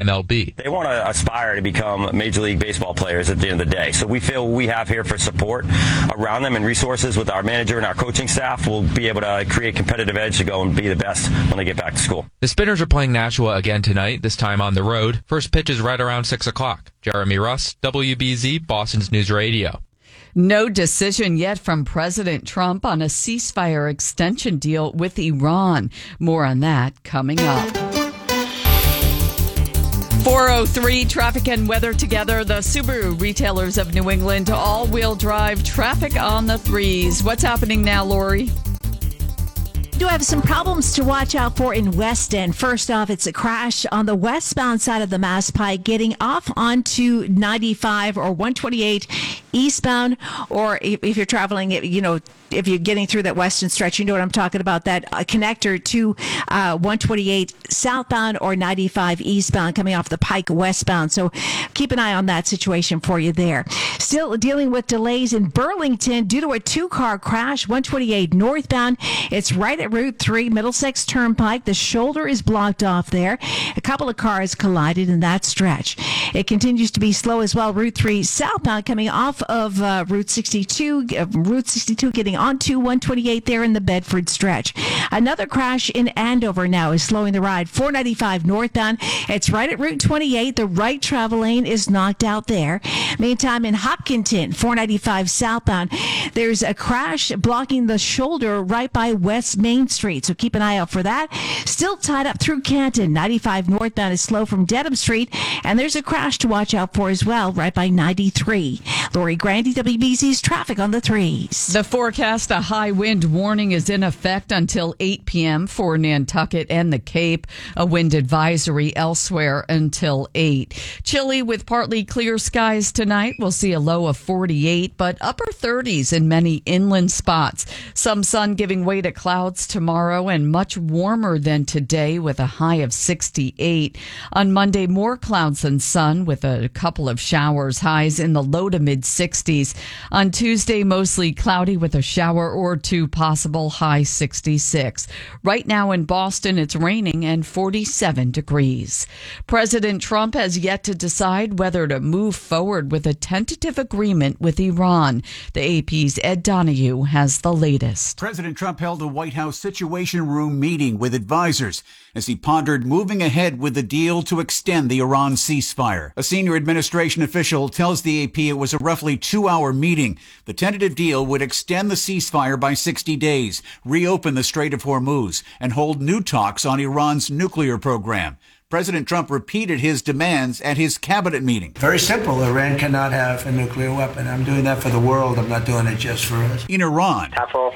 MLB. They want to aspire to become Major League Baseball players at the end of the day. So we feel we have here for support around them and resources with our manager and our coaching staff. We'll be able to create competitive edge to go and be the best when they get back to school. The Spinners are playing Nashua again tonight, this time on the road. First pitch is right around 6 o'clock. Jeremy Russ, WBZ, Boston's News Radio. No decision yet from President Trump on a ceasefire extension deal with Iran. More on that coming up. 4:03 traffic and weather together. The Subaru retailers of New England, all-wheel drive traffic on the threes. What's happening now, Lori? Do have some problems to watch out for in West End. First off, it's a crash on the westbound side of the Mass Pike getting off onto 95 or 128 eastbound, or if you're traveling, if you're getting through that western stretch, you know what I'm talking about, that connector to 128 southbound or 95 eastbound coming off the Pike westbound. So keep an eye on that situation for you there. Still dealing with delays in Burlington due to a two-car crash, 128 northbound. It's right at Route 3, Middlesex Turnpike. The shoulder is blocked off there. A couple of cars collided in that stretch. It continues to be slow as well. Route 3 southbound coming off of Route 62 getting onto 128 there in the Bedford stretch. Another crash in Andover now is slowing the ride. 495 northbound. It's right at Route 28. The right travel lane is knocked out there. Meantime, in Hopkinton, 495 southbound, there's a crash blocking the shoulder right by West Main Street. So keep an eye out for that. Still tied up through Canton. 95 northbound is slow from Dedham Street. And there's a crash to watch out for as well right by 93. Lori Grandy, WBZ's traffic on the threes. The forecast, a high wind warning is in effect until 8 p.m. for Nantucket and the Cape. A wind advisory elsewhere until 8. Chilly with partly clear skies tonight. We'll see a low of 48, but upper 30s in many inland spots. Some sun giving way to clouds tomorrow and much warmer than today with a high of 68. On Monday, more clouds than sun with a couple of showers, highs in the low to mid 60s. On Tuesday, mostly cloudy with a shower or two possible, high 66. Right now in Boston, it's raining and 47 degrees. President Trump has yet to decide whether to move forward with a tentative agreement with Iran. The AP's Ed Donahue has the latest. President Trump held a White House Situation Room meeting with advisors as he pondered moving ahead with the deal to extend the Iran ceasefire. A senior administration official tells the AP it was a roughly 2-hour meeting. The tentative deal would extend the ceasefire by 60 days, reopen the Strait of Hormuz, and hold new talks on Iran's nuclear program. President Trump repeated his demands at his cabinet meeting. Very simple. Iran cannot have a nuclear weapon. I'm doing that for the world. I'm not doing it just for us. In Iran,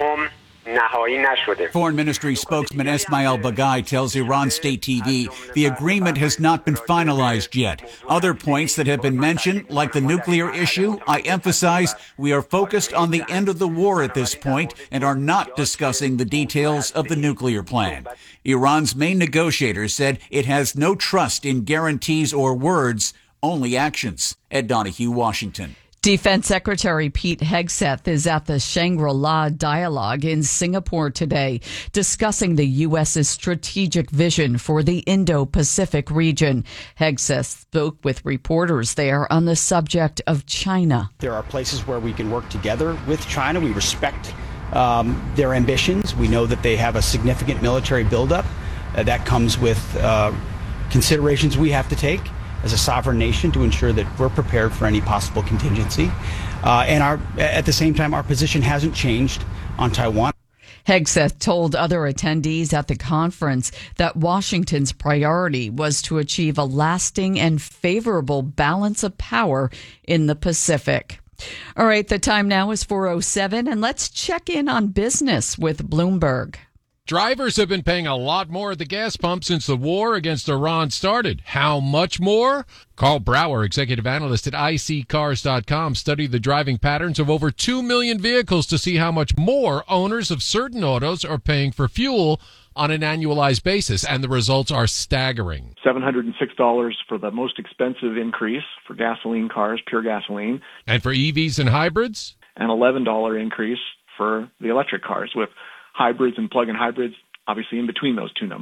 Foreign Ministry spokesman Esmail Baghaei tells Iran State TV the agreement has not been finalized yet. Other points that have been mentioned, like the nuclear issue, I emphasize we are focused on the end of the war at this point and are not discussing the details of the nuclear plan. Iran's main negotiator said it has no trust in guarantees or words, only actions. Ed Donahue, Washington. Defense Secretary Pete Hegseth is at the Shangri-La Dialogue in Singapore today, discussing the U.S.'s strategic vision for the Indo-Pacific region. Hegseth spoke with reporters there on the subject of China. There are places where we can work together with China. We respect their ambitions. We know that they have a significant military buildup. That comes with considerations we have to take as a sovereign nation to ensure that we're prepared for any possible contingency. And at the same time, our position hasn't changed on Taiwan. Hegseth told other attendees at the conference that Washington's priority was to achieve a lasting and favorable balance of power in the Pacific. All right, the time now is 4:07, and let's check in on business with Bloomberg. Drivers have been paying a lot more at the gas pump since the war against Iran started. How much more? Carl Brower, executive analyst at iSeeCars.com, studied the driving patterns of over 2 million vehicles to see how much more owners of certain autos are paying for fuel on an annualized basis, and the results are staggering. $706 for the most expensive increase for gasoline cars, pure gasoline. And for EVs and hybrids? An $11 increase for the electric cars, with hybrids and plug-in hybrids obviously in between those two numbers.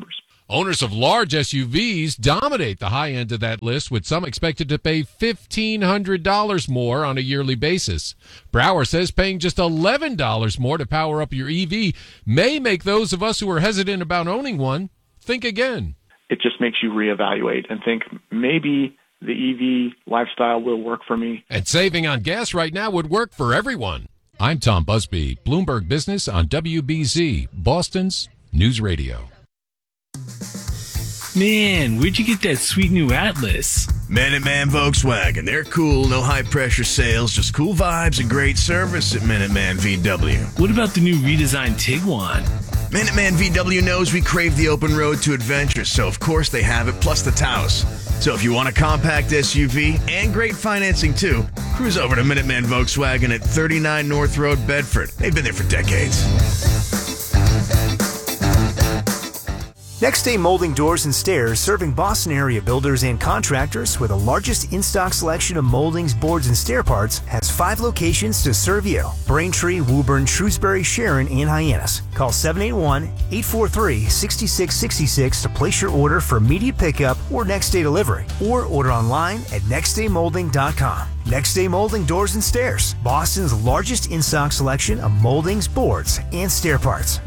Owners of large SUVs dominate the high end of that list, with some expected to pay $1,500 more on a yearly basis. Brower says paying just $11 more to power up your EV may make those of us who are hesitant about owning one think again. It just makes you reevaluate and think maybe the EV lifestyle will work for me. And saving on gas right now would work for everyone. I'm Tom Busby, Bloomberg Business on WBZ, Boston's News Radio. Man, where'd you get that sweet new Atlas? Minuteman Volkswagen. They're cool, no high-pressure sales, just cool vibes and great service at Minuteman VW. What about the new redesigned Tiguan? Minuteman VW knows we crave the open road to adventure, so of course they have it, plus the Taos. So if you want a compact SUV and great financing too, cruise over to Minuteman Volkswagen at 39 North Road, Bedford. They've been there for decades. Next Day Molding Doors and Stairs, serving Boston area builders and contractors with the largest in-stock selection of moldings, boards, and stair parts, has 5 locations to serve you. Braintree, Woburn, Shrewsbury, Sharon, and Hyannis. Call 781-843-6666 to place your order for immediate pickup or next day delivery, or order online at nextdaymolding.com. Next Day Molding Doors and Stairs, Boston's largest in-stock selection of moldings, boards, and stair parts.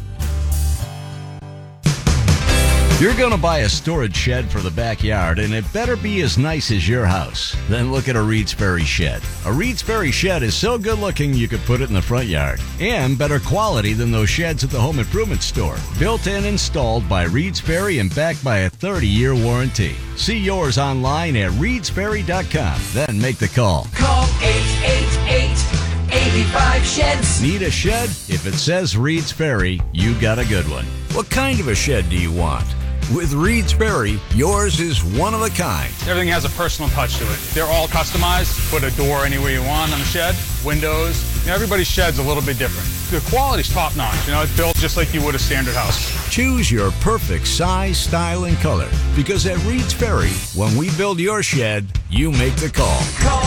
You're going to buy a storage shed for the backyard, and it better be as nice as your house. Then look at a Reed's Ferry shed. A Reed's Ferry shed is so good looking you could put it in the front yard. And better quality than those sheds at the home improvement store. Built and installed by Reed's Ferry and backed by a 30-year warranty. See yours online at reedsferry.com. Then make the call. Call 888-85-SHEDS. Need a shed? If it says Reed's Ferry, you got a good one. What kind of a shed do you want? With Reed's Ferry, yours is one of a kind. Everything has a personal touch to it. They're all customized. Put a door anywhere you want on the shed, windows. Everybody's shed's a little bit different. The quality's top notch. It's built just like you would a standard house. Choose your perfect size, style, and color. Because at Reed's Ferry, when we build your shed, you make the call. Call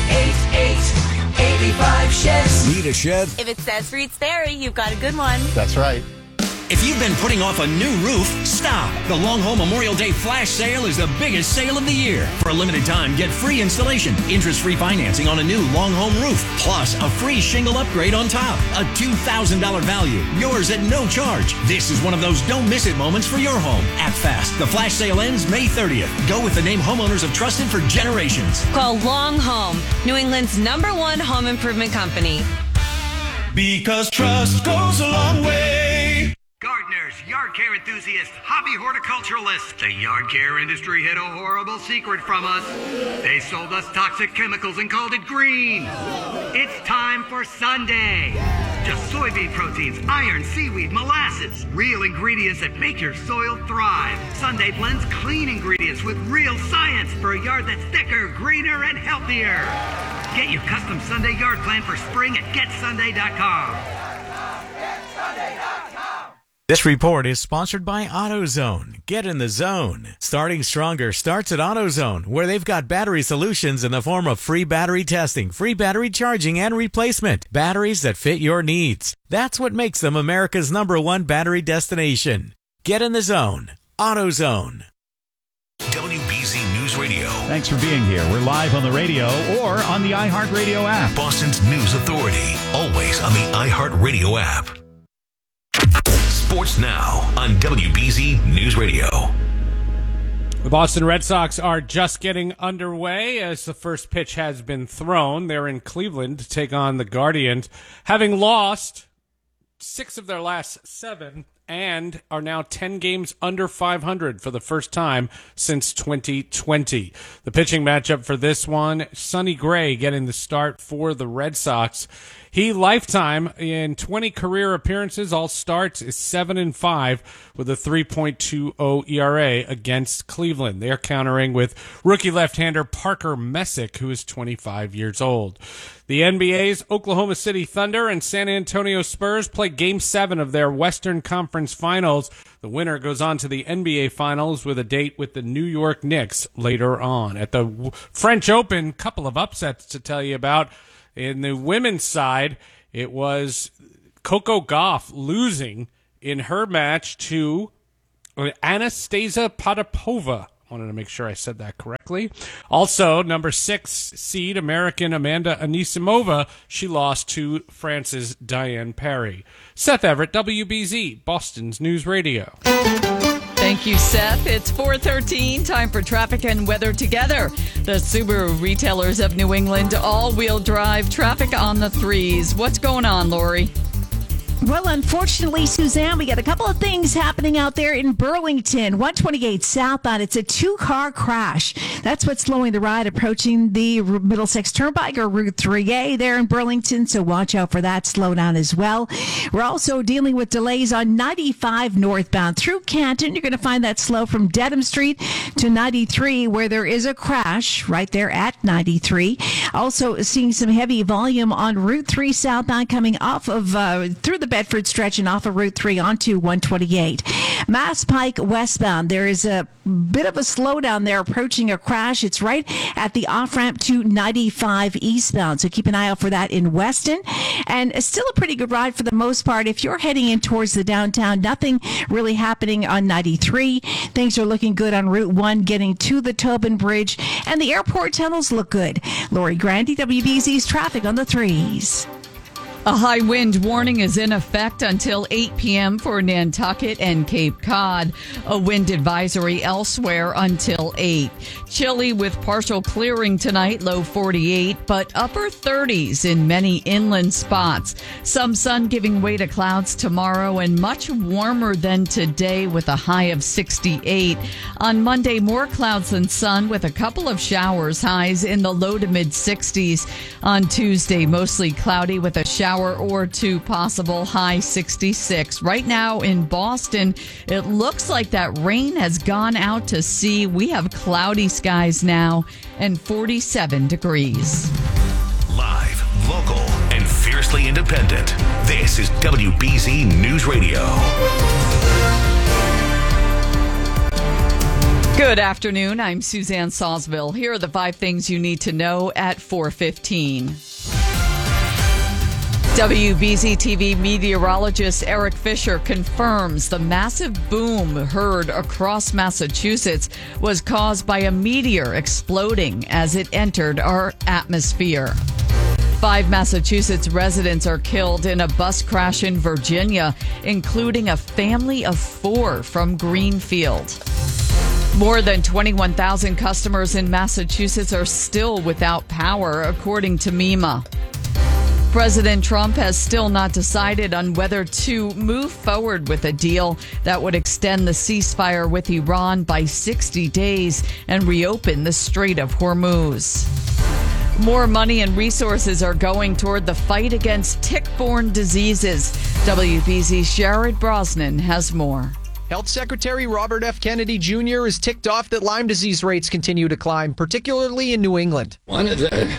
888-85-SHEDS. Need a shed? If it says Reed's Ferry, you've got a good one. That's right. If you've been putting off a new roof, stop. The Long Home Memorial Day Flash Sale is the biggest sale of the year. For a limited time, get free installation, interest-free financing on a new Long Home roof, plus a free shingle upgrade on top. A $2,000 value, yours at no charge. This is one of those don't miss it moments for your home. Act fast. The Flash Sale ends May 30th. Go with the name homeowners have trusted for generations. Call Long Home, New England's #1 home improvement company. Because trust goes a long way. Gardeners, yard care enthusiasts, hobby horticulturalists. The yard care industry hid a horrible secret from us. They sold us toxic chemicals and called it green. It's time for Sunday. Just soybean proteins, iron, seaweed, molasses. Real ingredients that make your soil thrive. Sunday blends clean ingredients with real science for a yard that's thicker, greener, and healthier. Get your custom Sunday yard plan for spring at GetSunday.com. This report is sponsored by AutoZone. Get in the zone. Starting Stronger starts at AutoZone, where they've got battery solutions in the form of free battery testing, free battery charging, and replacement. Batteries that fit your needs. That's what makes them America's #1 battery destination. Get in the zone. AutoZone. WBZ News Radio. Thanks for being here. We're live on the radio or on the iHeartRadio app. Boston's News Authority. Always on the iHeartRadio app. Sports Now on WBZ News Radio. The Boston Red Sox are just getting underway as the first pitch has been thrown. They're in Cleveland to take on the Guardians, having lost 6 of their last 7 and are now 10 games under 500 for the first time since 2020. The pitching matchup for this one, Sonny Gray getting the start for the Red Sox. He lifetime in 20 career appearances, all starts, is 7-5 with a 3.20 ERA against Cleveland. They're countering with rookie left-hander Parker Messick, who is 25 years old. The NBA's Oklahoma City Thunder and San Antonio Spurs play Game 7 of their Western Conference Finals. The winner goes on to the NBA Finals with a date with the New York Knicks later on. At the French Open, couple of upsets to tell you about. In the women's side, it was Coco Gauff losing in her match to Anastasia Potapova. Wanted to make sure I said that correctly. Also, number 6 seed American Amanda Anisimova. She lost to France's Diane Parry. Seth Everett, WBZ, Boston's News Radio. Thank you, Seth. It's 4:13. Time for traffic and weather together. The Subaru retailers of New England all-wheel drive traffic on the 3s. What's going on, Lori? Well, unfortunately, Suzanne, we got a couple of things happening out there in Burlington. 128 southbound. It's a 2-car crash. That's what's slowing the ride approaching the Middlesex Turnpike or Route 3A there in Burlington. So watch out for that slowdown as well. We're also dealing with delays on 95 northbound through Canton. You're going to find that slow from Dedham Street to 93 where there is a crash right there at 93. Also seeing some heavy volume on Route 3 southbound coming off of through the Bedford stretch and off of Route 3 onto 128. Mass Pike westbound. There is a bit of a slowdown there approaching a crash. It's right at the off-ramp to 95 eastbound. So keep an eye out for that in Weston. And still a pretty good ride for the most part. If you're heading in towards the downtown, nothing really happening on 93. Things are looking good on Route 1 getting to the Tobin Bridge. And the airport tunnels look good. Lori Grandy, WBZ's traffic on the 3s. A high wind warning is in effect until 8 p.m. for Nantucket and Cape Cod. A wind advisory elsewhere until 8. Chilly with partial clearing tonight, low 48, but upper 30s in many inland spots. Some sun giving way to clouds tomorrow and much warmer than today with a high of 68. On Monday, more clouds than sun with a couple of showers, highs in the low to mid 60s. On Tuesday, mostly cloudy with a shower or two possible, high 66. Right now in Boston, it looks like that rain has gone out to sea. We have cloudy skies now and 47 degrees. Live, local, and fiercely independent. This is WBZ News Radio. Good afternoon. I'm Suzanne Sawsville. Here are the 5 things you need to know at 4:15. WBZ TV meteorologist Eric Fisher confirms the massive boom heard across Massachusetts was caused by a meteor exploding as it entered our atmosphere. 5 Massachusetts residents are killed in a bus crash in Virginia, including a family of 4 from Greenfield. More than 21,000 customers in Massachusetts are still without power, according to MEMA. President Trump has still not decided on whether to move forward with a deal that would extend the ceasefire with Iran by 60 days and reopen the Strait of Hormuz. More money and resources are going toward the fight against tick-borne diseases. WBZ's Sherrod Brosnan has more. Health Secretary Robert F. Kennedy Jr. is ticked off that Lyme disease rates continue to climb, particularly in New England. One of the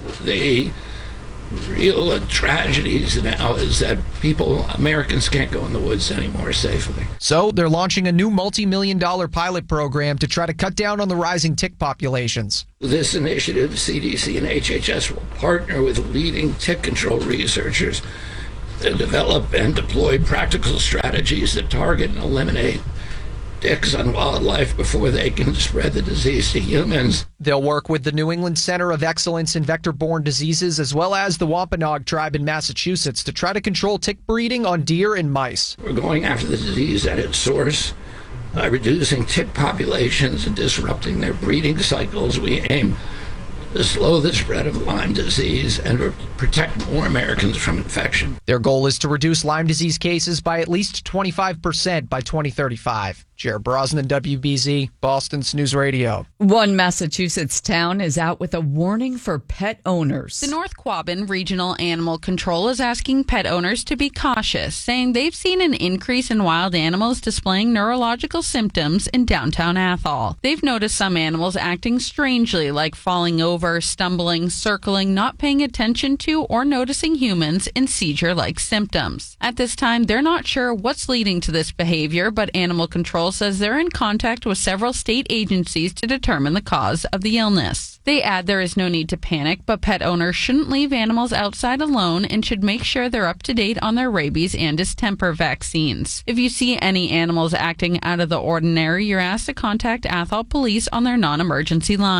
real tragedies now is that Americans can't go in the woods anymore safely. So they're launching a new multi-million-dollar pilot program to try to cut down on the rising tick populations. This initiative, CDC and HHS will partner with leading tick control researchers to develop and deploy practical strategies that target and eliminate ticks on wildlife before they can spread the disease to humans. They'll work with the New England Center of Excellence in Vector-Borne Diseases as well as the Wampanoag tribe in Massachusetts to try to control tick breeding on deer and mice. We're going after the disease at its source. By reducing tick populations and disrupting their breeding cycles, we aim to slow the spread of Lyme disease and protect more Americans from infection. Their goal is to reduce Lyme disease cases by at least 25% by 2035. Jared Brosnan, WBZ, Boston's News Radio. One Massachusetts town is out with a warning for pet owners. The North Quabbin Regional Animal Control is asking pet owners to be cautious, saying they've seen an increase in wild animals displaying neurological symptoms in downtown Athol. They've noticed some animals acting strangely, like falling over, stumbling, circling, not paying attention to or noticing humans, and seizure-like symptoms. At this time, they're not sure what's leading to this behavior, but Animal Control says they're in contact with several state agencies to determine the cause of the illness. They add there is no need to panic, but pet owners shouldn't leave animals outside alone and should make sure they're up to date on their rabies and distemper vaccines. If you see any animals acting out of the ordinary, you're asked to contact Athol Police on their non-emergency line.